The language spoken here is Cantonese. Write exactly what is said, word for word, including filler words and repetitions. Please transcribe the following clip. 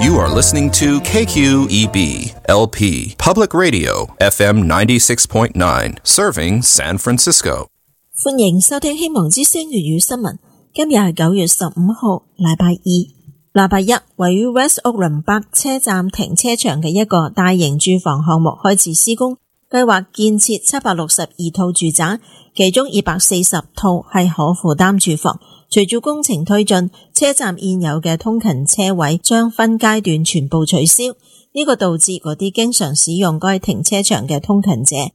You are listening to K Q E B L P Public Radio F M ninety-six point nine, serving San Francisco. 歡迎收聽希望之聲粵語新聞。今日係九月十五號，禮拜二。禮拜一，位於 West Oakland Park 車站停車場嘅一個大型住房項目開始施工，計劃建設七百六十二套住宅，其中二百四十套係可負擔住房。隨住工程推進，車站現有嘅通勤車位將分階段全部取消，呢個導致嗰啲經常使用該停車場嘅通勤者